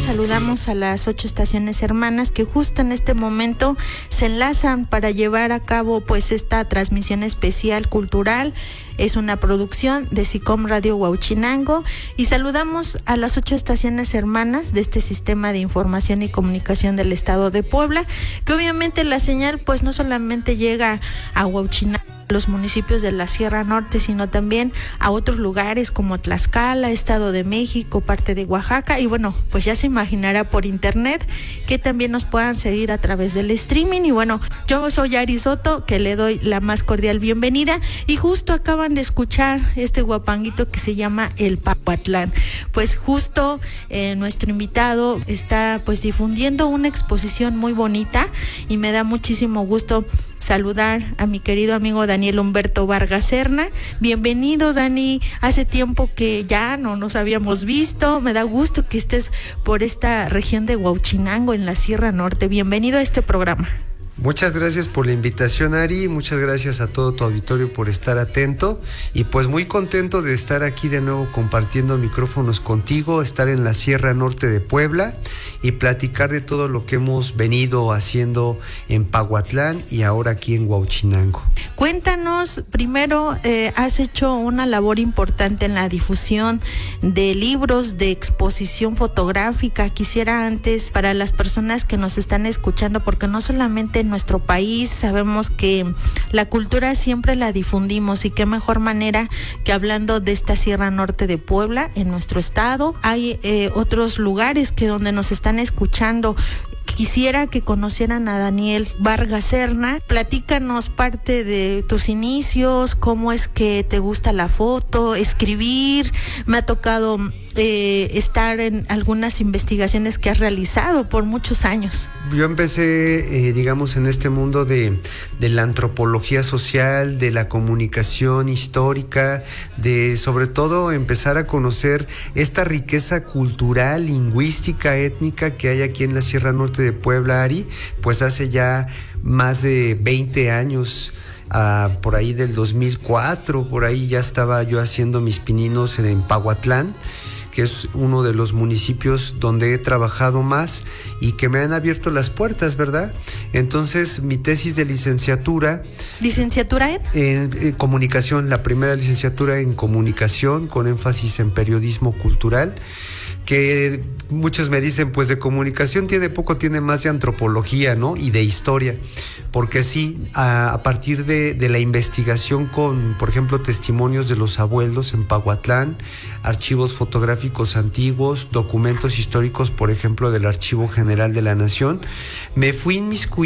saludamos a las 8 estaciones hermanas que justo en este momento se enlazan para llevar a cabo pues esta transmisión especial cultural. Es una producción de SICOM Radio Huauchinango y saludamos a las 8 estaciones hermanas de este sistema de información y comunicación del estado de Puebla, que obviamente la señal pues no solamente llega a Huauchinango, los municipios de la Sierra Norte, sino también a otros lugares como Tlaxcala, Estado de México, parte de Oaxaca, y bueno, pues ya se imaginará por internet que también nos puedan seguir a través del streaming. Y bueno, yo soy Ari Soto, que le doy la más cordial bienvenida, y justo acaban de escuchar este guapanguito que se llama el Pahuatlán. Pues justo nuestro invitado está pues difundiendo una exposición muy bonita y me da muchísimo gusto saludar a mi querido amigo Daniel Humberto Vargas Serna. Bienvenido, Dani. Hace tiempo que ya no nos habíamos visto. Me da gusto que estés por esta región de Huauchinango, en la Sierra Norte. Bienvenido a este programa. Muchas gracias por la invitación, Ari. Muchas gracias a todo tu auditorio por estar atento. Y pues muy contento de estar aquí de nuevo compartiendo micrófonos contigo, estar en la Sierra Norte de Puebla y platicar de todo lo que hemos venido haciendo en Pahuatlán y ahora aquí en Huauchinango. Cuéntanos, primero, has hecho una labor importante en la difusión de libros, de exposición fotográfica. Quisiera antes, para las personas que nos están escuchando, porque no solamente en nuestro país sabemos que la cultura siempre la difundimos, y qué mejor manera que hablando de esta Sierra Norte de Puebla, en nuestro estado. Hay otros lugares que donde nos están escuchando. Quisiera que conocieran a Daniel Vargas Serna. Platícanos parte de tus inicios, cómo es que te gusta la foto, escribir. Me ha tocado estar en algunas investigaciones que has realizado por muchos años. Yo empecé, digamos, en este mundo de la antropología social, de la comunicación histórica, de sobre todo empezar a conocer esta riqueza cultural, lingüística, étnica que hay aquí en la Sierra Norte de Puebla, Ari, pues hace ya más de 20 años. Por ahí del 2004, por ahí ya estaba yo haciendo mis pininos en Pahuatlán, que es uno de los municipios donde he trabajado más y que me han abierto las puertas, ¿verdad? Entonces, mi tesis de licenciatura... ¿Licenciatura en comunicación, la primera licenciatura en comunicación, con énfasis en periodismo cultural, que muchos me dicen, pues de comunicación tiene más de antropología, ¿no? Y de historia, porque sí, a partir de la investigación con, por ejemplo, testimonios de los abuelos en Pahuatlán, archivos fotográficos antiguos, documentos históricos, por ejemplo, del Archivo General de la Nación, me fui inmiscuyendo